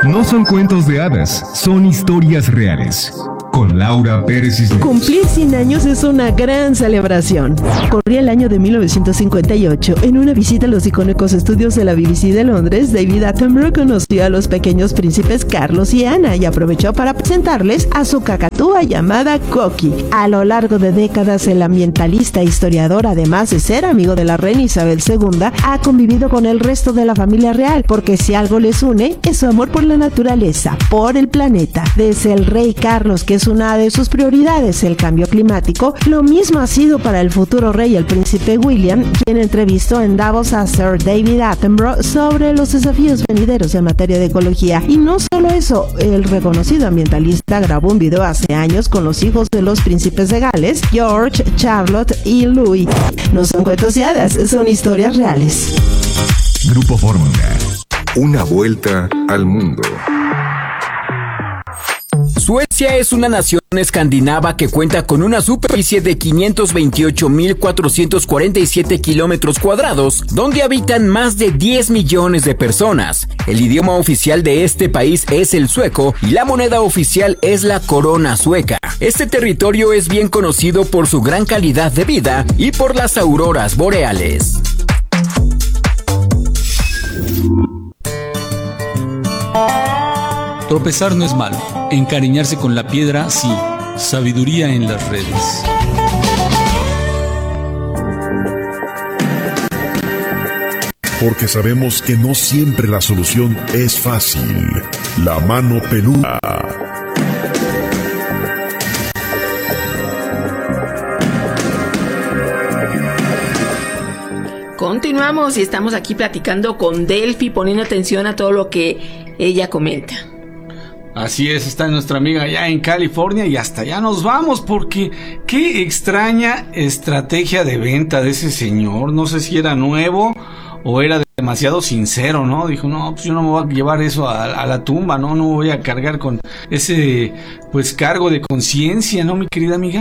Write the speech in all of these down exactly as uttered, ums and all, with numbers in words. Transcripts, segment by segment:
No son cuentos de hadas, son historias reales. Con Laura Pérez Cisneros. Cumplir cien años es una gran celebración. Corría el año de mil novecientos cincuenta y ocho. En una visita a los icónicos estudios de la B B C de Londres, David Attenborough conoció a los pequeños príncipes Carlos y Ana y aprovechó para presentarles a su cacatúa llamada Coqui. A lo largo de décadas, el ambientalista e historiador, además de ser amigo de la reina Isabel segunda, ha convivido con el resto de la familia real, porque si algo les une, es su amor por la naturaleza, por el planeta. Desde el rey Carlos, que es una de sus prioridades el cambio climático, lo mismo ha sido para el futuro rey, el príncipe William, quien entrevistó en Davos a Sir David Attenborough sobre los desafíos venideros en materia de ecología. Y no solo eso, el reconocido ambientalista grabó un video hace años con los hijos de los príncipes de Gales, George, Charlotte y Louis. No son cuentos de hadas, son historias reales. Grupo Fórmula. Una vuelta al mundo. Suecia es una nación escandinava que cuenta con una superficie de quinientos veintiocho mil cuatrocientos cuarenta y siete kilómetros cuadrados, donde habitan más de diez millones de personas. El idioma oficial de este país es el sueco y la moneda oficial es la corona sueca. Este territorio es bien conocido por su gran calidad de vida y por las auroras boreales. Tropezar no es malo, encariñarse con la piedra sí, sabiduría en las redes. Porque sabemos que no siempre la solución es fácil. La mano peluda. Continuamos y estamos aquí platicando con Delphi, poniendo atención a todo lo que ella comenta. Así es, está nuestra amiga allá en California y hasta allá nos vamos porque qué extraña estrategia de venta de ese señor. No sé si era nuevo o era demasiado sincero, ¿no? Dijo, no, pues yo no me voy a llevar eso a, a la tumba, ¿no? No me voy a cargar con ese, pues, cargo de conciencia, ¿no, mi querida amiga?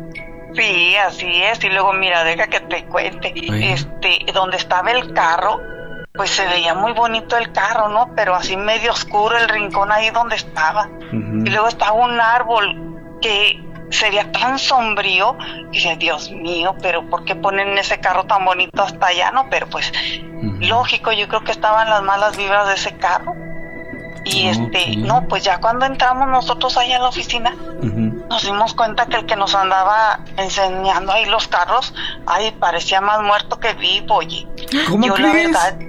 Sí, así es. Y luego, mira, deja que te cuente. Ay. Este, donde estaba el carro, pues se veía muy bonito el carro, ¿no? Pero así medio oscuro el rincón ahí donde estaba. Uh-huh. Y luego estaba un árbol que se veía tan sombrío. Y dije, Dios mío, pero ¿por qué ponen ese carro tan bonito hasta allá, no? Pero pues, uh-huh. lógico, yo creo que estaban las malas vibras de ese carro. Y okay. este, no, pues ya cuando entramos nosotros allá en la oficina, uh-huh. nos dimos cuenta que el que nos andaba enseñando ahí los carros, ay, parecía más muerto que vivo, oye. ¿Cómo yo crees? La verdad,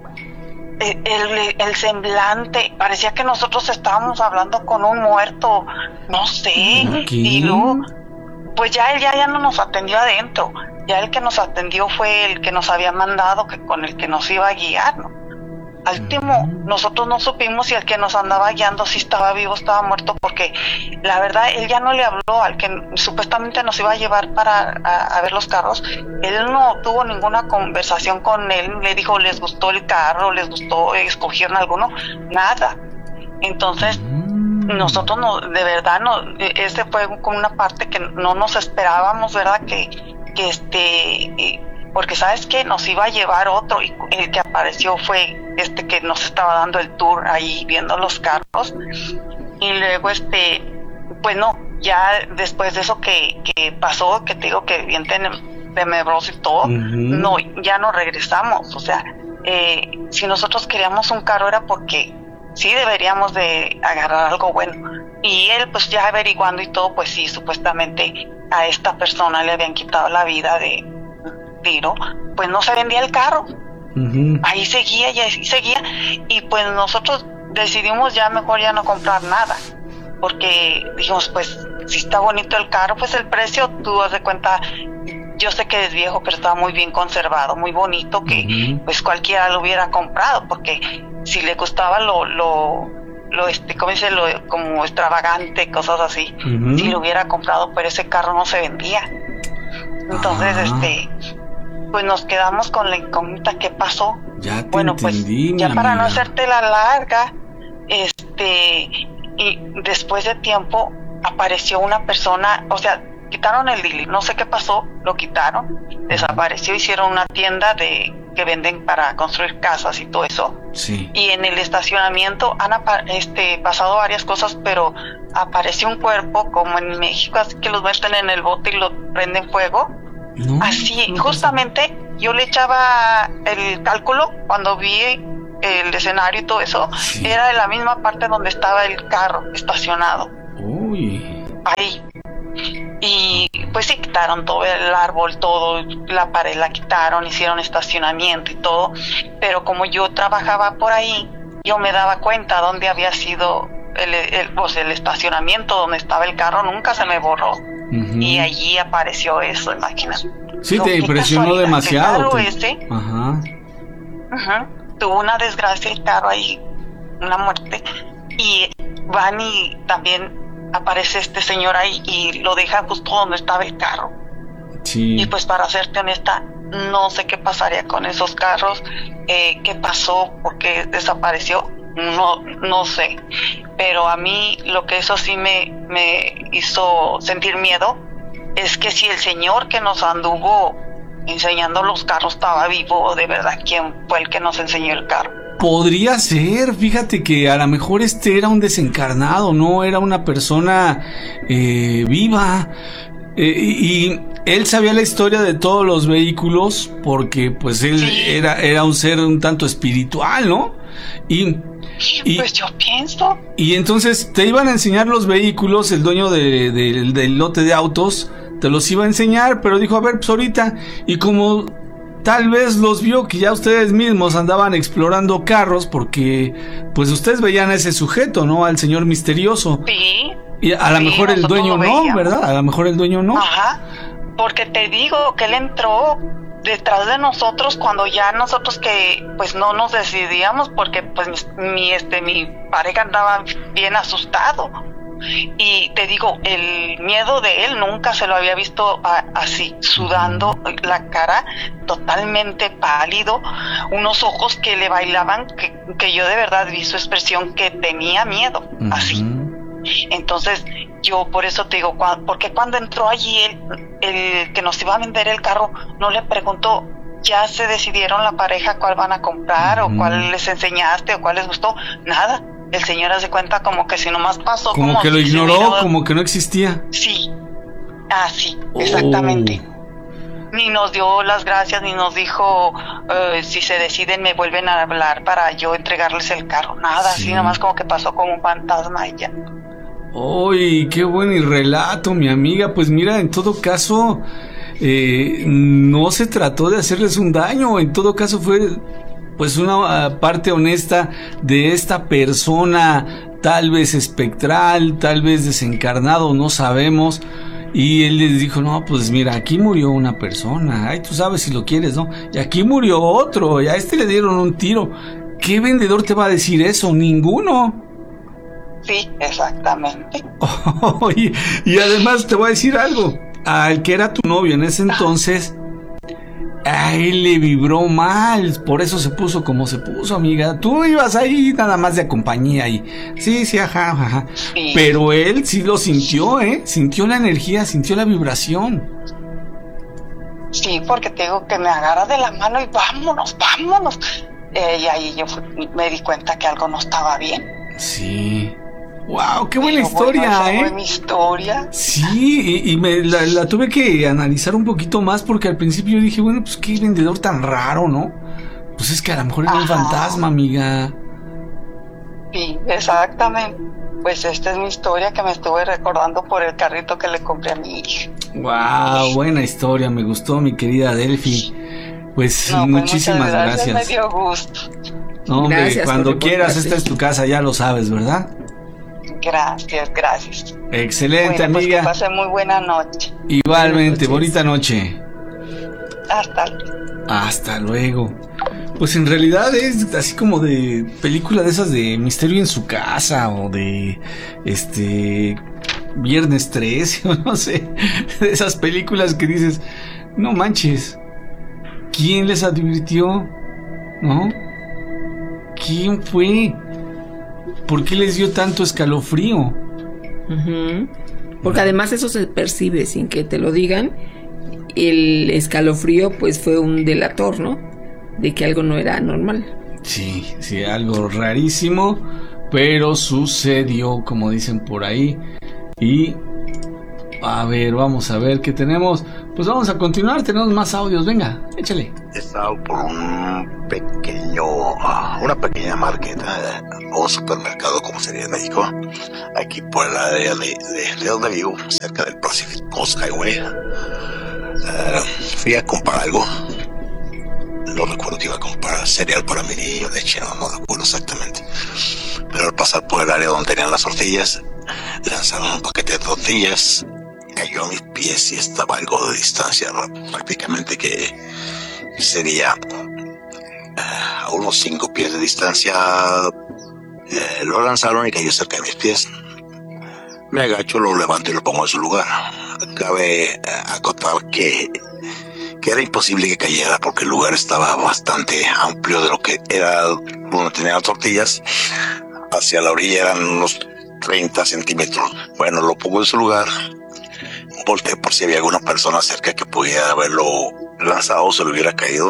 el, el, el semblante, parecía que nosotros estábamos hablando con un muerto, no sé. Okay. Y luego, pues ya él ya, ya no nos atendió adentro, ya el que nos atendió fue el que nos había mandado, que con el que nos iba a guiar, ¿no? Al último, nosotros no supimos si el que nos andaba guiando si estaba vivo o estaba muerto, porque la verdad él ya no le habló al que supuestamente nos iba a llevar para a, a ver los carros. Él no tuvo ninguna conversación con él, le dijo, ¿les gustó el carro? ¿Les gustó? ¿Escogieron alguno? Nada. Entonces, nosotros no, de verdad, no, ese fue con una parte que no nos esperábamos, ¿verdad? Que, que este... Eh, porque sabes que nos iba a llevar otro y el que apareció fue este que nos estaba dando el tour ahí viendo los carros. Y luego este pues no, ya después de eso que, que pasó, que te digo que bien tenebroso y todo, uh-huh. no, ya no regresamos. O sea, eh, si nosotros queríamos un carro era porque sí deberíamos de agarrar algo bueno. Y él pues ya averiguando y todo, pues sí, supuestamente a esta persona le habían quitado la vida de tiro, pues no se vendía el carro. Uh-huh. Ahí seguía y ahí seguía. Y pues nosotros decidimos ya mejor ya no comprar nada. Porque dijimos, pues, si está bonito el carro, pues el precio, tú das de cuenta, yo sé que es viejo, pero estaba muy bien conservado, muy bonito, que uh-huh. pues cualquiera lo hubiera comprado, porque si le gustaba lo, lo, lo este, ¿cómo dice? Lo como extravagante, cosas así, uh-huh. si lo hubiera comprado, pero ese carro no se vendía. Entonces, uh-huh. este... pues nos quedamos con la incógnita qué pasó. Ya te bueno, entendí, pues ya amiga. para no hacerte la larga, este, y después de tiempo apareció una persona, o sea, quitaron el dealer, no sé qué pasó, lo quitaron, desapareció, hicieron una tienda de que venden para construir casas y todo eso. Sí. Y en el estacionamiento han apa- este, pasado varias cosas, pero apareció un cuerpo como en México, así que los meten en el bote y lo prenden fuego. No, Así, no justamente yo le echaba el cálculo cuando vi el escenario y todo eso, sí. Era de la misma parte donde estaba el carro estacionado. Uy. Ahí. Y pues sí, quitaron todo el árbol, todo, la pared la quitaron, hicieron estacionamiento y todo, pero como yo trabajaba por ahí, yo me daba cuenta dónde había sido el, el, pues, el estacionamiento donde estaba el carro, nunca se me borró. Uh-huh. Y allí apareció eso, imagínate. Sí, no, te impresionó demasiado. El carro te... ese, Ajá. Uh-huh, tuvo una desgracia el carro ahí, una muerte, y van y también aparece este señor ahí y lo deja justo donde estaba el carro. Sí. Y pues para serte honesta, no sé qué pasaría con esos carros, eh, qué pasó, por qué desapareció, no, no sé. Pero a mí lo que eso sí me, me hizo sentir miedo es que si el señor que nos anduvo enseñando los carros estaba vivo, de verdad, ¿quién fue el que nos enseñó el carro? Podría ser, fíjate que a lo mejor este era un desencarnado, no era una persona eh, viva, eh, y, y él sabía la historia de todos los vehículos porque pues él sí. era, era un ser un tanto espiritual, ¿no? Y, y pues yo pienso. Y entonces te iban a enseñar los vehículos, el dueño de, de, del lote de autos te los iba a enseñar, pero dijo, a ver, pues ahorita, y como tal vez los vio que ya ustedes mismos andaban explorando carros porque pues ustedes veían a ese sujeto, ¿no? Al señor misterioso. Sí. Y a lo sí, mejor el dueño no, ¿verdad? A lo mejor el dueño no. Ajá. Porque te digo que él entró detrás de nosotros cuando ya nosotros que pues no nos decidíamos porque pues mi, mi este mi pareja andaba bien asustado. Y te digo, el miedo de él nunca se lo había visto a, así, sudando, la cara totalmente pálido, unos ojos que le bailaban, que, que yo de verdad vi su expresión que tenía miedo, uh-huh. así. Entonces, yo por eso te digo, cuando, porque cuando entró allí el, el que nos iba a vender el carro, no le preguntó, ¿ya se decidieron la pareja cuál van a comprar uh-huh. o cuál les enseñaste o cuál les gustó? Nada. El señor hace cuenta como que si nomás pasó. Como, como que lo ignoró, miró, como que no existía. Sí, ah, sí, oh. exactamente. Ni nos dio las gracias, ni nos dijo, uh, si se deciden me vuelven a hablar para yo entregarles el carro. Nada, sí. Así nomás como que pasó como un fantasma y ya. ¡Uy, qué buen relato, mi amiga! Pues mira, en todo caso, eh, no se trató de hacerles un daño, en todo caso fue... pues una uh, parte honesta de esta persona, tal vez espectral, tal vez desencarnado, no sabemos. Y él les dijo, no, pues mira, aquí murió una persona, ay, tú sabes si lo quieres, ¿no? Y aquí murió otro, y a este le dieron un tiro. ¿Qué vendedor te va a decir eso? Ninguno. Sí, exactamente. Oh, y, y además te voy a decir algo, al que era tu novio en ese entonces... a él le vibró mal, por eso se puso como se puso, amiga. Tú ibas ahí nada más de compañía y sí, sí, ajá, ajá. Sí. Pero él sí lo sintió, ¿eh? Sintió la energía, sintió la vibración. Sí, porque te digo que me agarra de la mano y vámonos, vámonos. Eh, y ahí yo fui, me di cuenta que algo no estaba bien. Sí. ¡Wow! ¡Qué buena Pero historia, bueno, eh! Fue mi historia. Sí, y, y me la, la tuve que analizar un poquito más porque al principio yo dije, bueno, pues qué vendedor tan raro, ¿no? Pues es que a lo mejor era Ajá. un fantasma, amiga. Sí, exactamente. Pues esta es mi historia que me estuve recordando por el carrito que le compré a mi hija. ¡Wow! Buena historia, me gustó, mi querida Delphi. Pues no, muchísimas pues gracias, gracias. Me dio gusto. No, hombre, gracias cuando quieras, esta es tu casa, ya lo sabes, ¿verdad? Gracias, gracias. Excelente, bueno, amiga. Pues que pase muy buena noche. Igualmente, bonita noche. Hasta luego. Hasta luego. Pues en realidad es así como de película de esas de Misterio en su casa o de este Viernes trece o no sé, de esas películas que dices, no manches, ¿quién les advirtió? ¿No? ¿Quién fue? ¿Por qué les dio tanto escalofrío? Uh-huh. Porque además eso se percibe sin que te lo digan. El escalofrío pues fue un delator, ¿no? de que algo no era normal. Sí, sí, algo rarísimo, pero sucedió, como dicen por ahí. Y a ver, vamos a ver qué tenemos. Pues vamos a continuar, tenemos más audios, venga, échale. He estado por un pequeño, una pequeña marqueta o supermercado, como sería en México, aquí por el área de, de, de donde vivo, cerca del Pacific Coast Highway. Uh, fui a comprar algo. No recuerdo que iba a comprar cereal para mi niño, leche, no, no recuerdo exactamente. Pero al pasar por el área donde tenían las tortillas, lanzaron un paquete de tortillas, cayó a mis pies y estaba algo de distancia, prácticamente que sería uh, a unos cinco pies de distancia. Uh, lo lanzaron y cayó cerca de mis pies. Me agacho, lo levanto y lo pongo en su lugar. Cabe uh, acotar que que era imposible que cayera porque el lugar estaba bastante amplio de lo que era donde tenían las tortillas. Hacia la orilla eran unos treinta centímetros. Bueno, lo pongo en su lugar, volteé por si había alguna persona cerca que pudiera haberlo lanzado o se lo hubiera caído,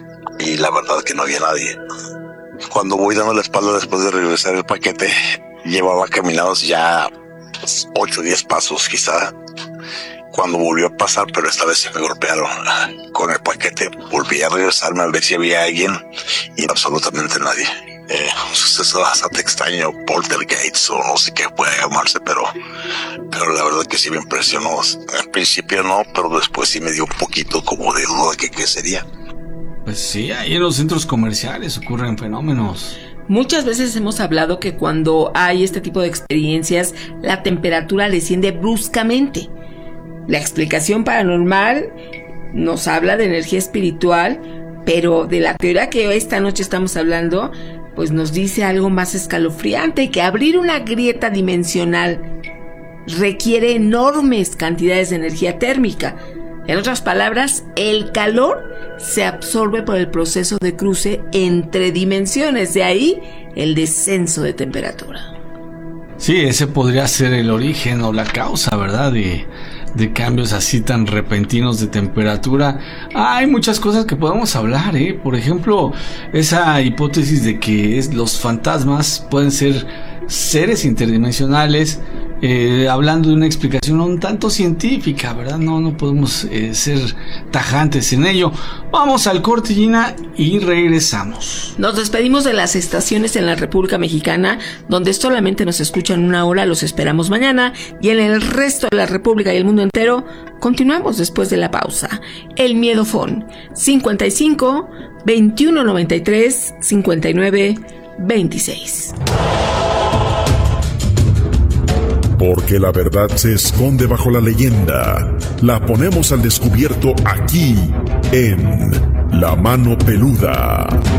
y la verdad que no había nadie. Cuando voy dando la espalda después de regresar el paquete, llevaba caminados ya ocho o diez pasos quizá, cuando volvió a pasar, pero esta vez se me golpearon con el paquete. Volví a regresarme a ver si había alguien y absolutamente nadie. Eh, un suceso bastante extraño, poltergeist o no sé qué puede llamarse, pero, pero la verdad que sí me impresionó. Al principio no, pero después sí me dio un poquito como de duda de que qué sería. Pues sí, ahí en los centros comerciales ocurren fenómenos. Muchas veces hemos hablado que cuando hay este tipo de experiencias, la temperatura desciende bruscamente. La explicación paranormal nos habla de energía espiritual, pero de la teoría que esta noche estamos hablando, pues nos dice algo más escalofriante, que abrir una grieta dimensional requiere enormes cantidades de energía térmica. En otras palabras, el calor se absorbe por el proceso de cruce entre dimensiones, de ahí el descenso de temperatura. Sí, ese podría ser el origen o la causa, ¿verdad? De, de cambios así tan repentinos de temperatura. Hay muchas cosas que podemos hablar, ¿eh? Por ejemplo, esa hipótesis de que es, los fantasmas pueden ser seres interdimensionales, eh, hablando de una explicación un tanto científica, ¿verdad? No, no podemos eh, ser tajantes en ello. Vamos al corte, Gina, y regresamos. Nos despedimos de las estaciones en la República Mexicana, donde solamente nos escuchan una hora. Los esperamos mañana, y en el resto de la República y el mundo entero continuamos después de la pausa. El Miedofón cincuenta y cinco, veintiuno noventa y tres, cincuenta y nueve, veintiséis. Porque la verdad se esconde bajo la leyenda. La ponemos al descubierto aquí en La Mano Peluda.